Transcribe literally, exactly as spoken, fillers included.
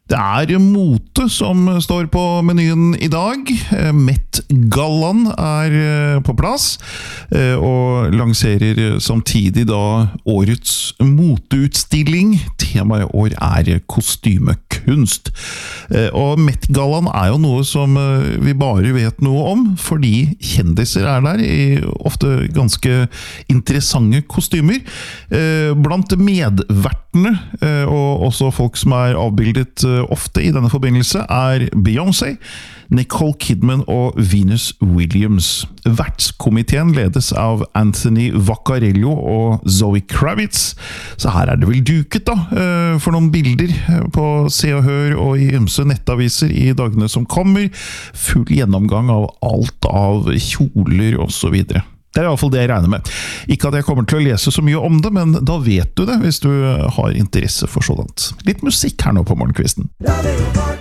Det er mote som står på menyen i dag. Met-gallaen er på plass, og lanserer samtidig da årets moteutstilling. Temaet i år er kostymekunst. Og Met-gallaen er jo noe som vi bare vet noe om, fordi kjendiser er der i ofte ganske interessante kostymer. Blant medvertene, og også folk som er avbildet ofte i denne forbindelse, er Beyoncé, Nicole Kidman og Venus Williams. Vertskomiteen ledes av Anthony Vaccarello og Zoe Kravitz, så her er det vel duket da, for noen bilder på Se og Hør og i ymse nettaviser i dagene som kommer. Full gjennomgang av alt av kjoler og så videre. Det er i hvert fall det jeg regner med. Ikke at jeg kommer til å lese så mye om det, men da vet du det hvis du har interesse for sådant. Litt musikk her nå på morgenkvisten.